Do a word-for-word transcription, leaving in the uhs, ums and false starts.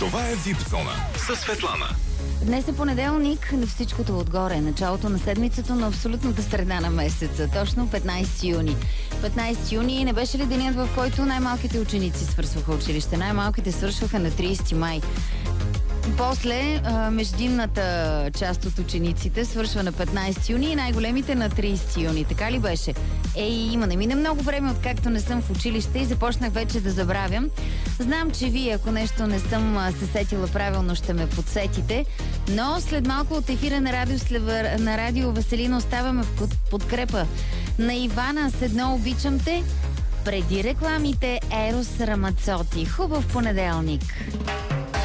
Това е Випзона със Светлана. Днес е понеделник, на всичкото отгоре, началото на седмицата, но абсолютната среда на месеца, точно петнайсети юни. петнайсети юни не беше ли денят, в който най-малките ученици свършваха училище? Най-малките свършваха на трийсети май. После а, междинната част от учениците свършва на петнайсети юни и най-големите на трийсети юни. Така ли беше? Ей, има, не мина много време, откакто не съм в училище и започнах вече да забравям. Знам, че вие, ако нещо не съм а, се сетила правилно, ще ме подсетите, но след малко от ефира на радио, на радио Веселина оставаме в подкрепа на Ивана с едно обичам те. Преди рекламите Ерос Рамацоти. Хубав понеделник.